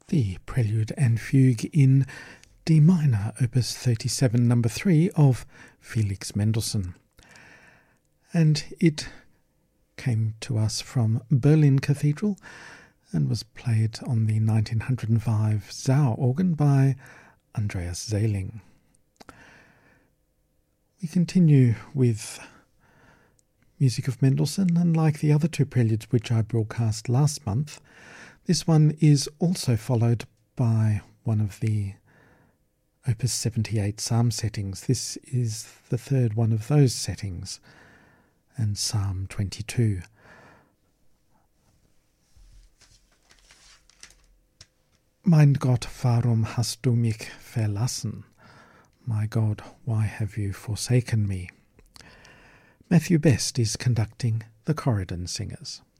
the Prelude and Fugue in D minor, opus 37, number 3 of Felix Mendelssohn. And it came to us from Berlin Cathedral and was played on the 1905 Sauer organ by Andreas Zehling. We continue with music of Mendelssohn, and like the other two preludes which I broadcast last month, this one is also followed by one of the Opus 78 psalm settings. This is the third one of those settings, and Psalm 22. Mein Gott, warum hast du mich verlassen? My God, why have you forsaken me? Matthew Best is conducting the Corridon Singers.